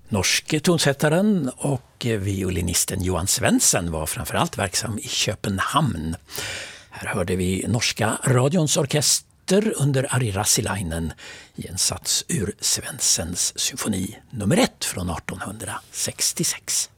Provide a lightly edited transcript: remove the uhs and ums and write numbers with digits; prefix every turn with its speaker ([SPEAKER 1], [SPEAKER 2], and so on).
[SPEAKER 1] Norske tonsättaren och violinisten Johan Svendsen var framförallt verksam i Köpenhamn. Här hörde vi norska radions orkester under Ari Rassilainen i en sats ur Svendsens symfoni nummer 1 från 1866.